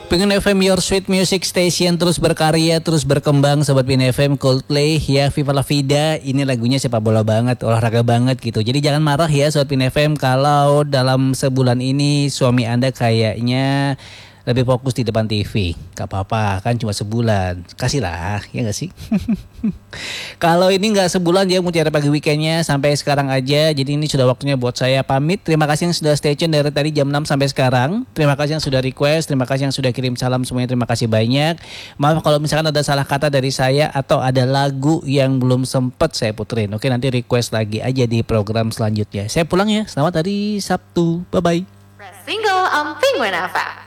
Pengen FM Your Sweet Music Station, terus berkarya, terus berkembang. Sobat Pin FM, Coldplay, ya Viva La Vida. Ini lagunya sepak bola banget, olahraga banget gitu. Jadi jangan marah ya Sobat Pin FM kalau dalam sebulan ini suami Anda kayaknya lebih fokus di depan TV. Gak apa-apa, kan cuma sebulan. Kasihlah, ya gak sih? Kalau ini gak sebulan, dia Mutiara Pagi weekendnya sampai sekarang aja. Jadi ini sudah waktunya buat saya pamit. Terima kasih yang sudah stay tune dari tadi jam 6 sampai sekarang. Terima kasih yang sudah request, terima kasih yang sudah kirim salam semuanya. Terima kasih banyak. Maaf kalau misalkan ada salah kata dari saya atau ada lagu yang belum sempat saya puterin. Oke, nanti request lagi aja di program selanjutnya. Saya pulang ya. Selamat hari Sabtu. Bye-bye. Single on Penguin FM.